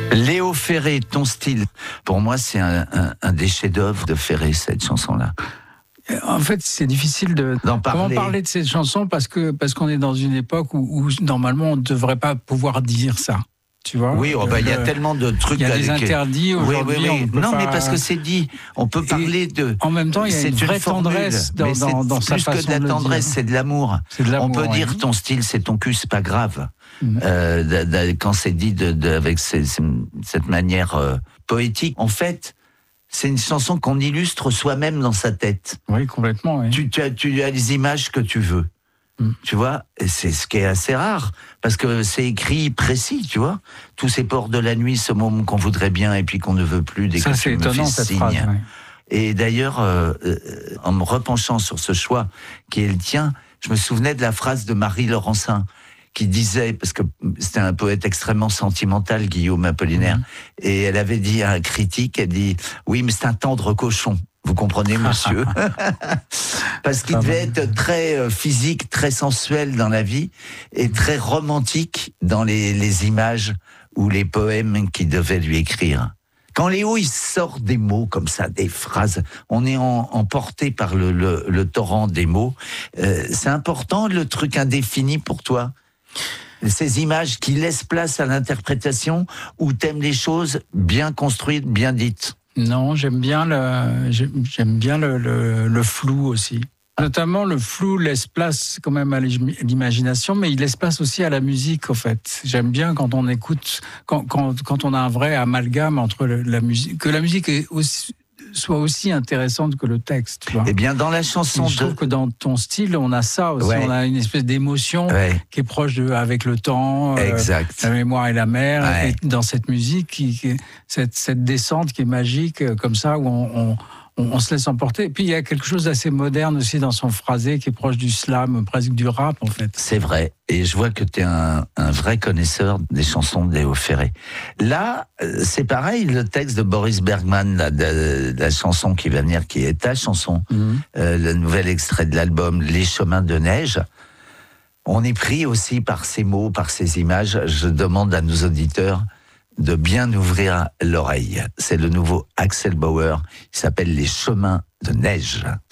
Léo Ferré, ton style. Pour moi, c'est un des chefs-d'œuvre de Ferré, cette chanson-là. En fait, c'est difficile d'en parler. Comment parler de cette chanson parce qu'on est dans une époque où normalement on ne devrait pas pouvoir dire ça. Tu vois, oui, il y a tellement de trucs. Il y a des interdits aujourd'hui. Oui. Non, mais parce que c'est dit. On peut parler de. En même temps, il y a une vraie tendresse dans sa façon de plus que de la tendresse, c'est de l'amour. On peut dire ton style, c'est ton cul, c'est pas grave. Quand c'est dit avec cette manière poétique, en fait. C'est une chanson qu'on illustre soi-même dans sa tête. Oui, complètement. Oui. Tu as les images que tu veux. Tu vois, et c'est ce qui est assez rare, parce que c'est écrit précis, tu vois. Tous ces ports de la nuit, ce moment qu'on voudrait bien et puis qu'on ne veut plus dès que tu me fais signe. Phrase, oui. Et d'ailleurs, en me repenchant sur ce choix qui est le tien, je me souvenais de la phrase de Marie Laurencin, qui disait, parce que c'était un poète extrêmement sentimental, Guillaume Apollinaire, et elle avait dit à un critique, elle dit « Oui, mais c'est un tendre cochon. » Vous comprenez, monsieur? Parce qu'il devait être très physique, très sensuel dans la vie, et très romantique dans les images ou les poèmes qu'il devait lui écrire. Quand Léo, il sort des mots comme ça, des phrases, on est emporté par le torrent des mots. C'est important, le truc indéfini pour toi? Ces images qui laissent place à l'interprétation, ou t'aimes les choses bien construites, bien dites? Non, j'aime bien le flou aussi. Notamment, le flou laisse place quand même à l'imagination, mais il laisse place aussi à la musique, en fait. J'aime bien quand on écoute, quand on a un vrai amalgame entre la musique, que la musique soit aussi intéressante que le texte, tu vois. Eh bien, dans la chanson, je trouve que dans ton style, on a ça aussi. Ouais. On a une espèce d'émotion qui est proche avec le temps, la mémoire et la mer. Et dans cette musique, cette descente qui est magique, comme ça, où on se laisse emporter. Et puis, il y a quelque chose d'assez moderne aussi dans son phrasé, qui est proche du slam, presque du rap, en fait. C'est vrai. Et je vois que tu es un vrai connaisseur des chansons de Léo Ferré. Là, c'est pareil, le texte de Boris Bergman, la chanson qui va venir, qui est ta chanson, le nouvel extrait de l'album Les Chemins de Neige. On est pris aussi par ces mots, par ces images. Je demande à nos auditeurs de bien ouvrir l'oreille. C'est le nouveau Axel Bauer, il s'appelle Les Chemins de Neige.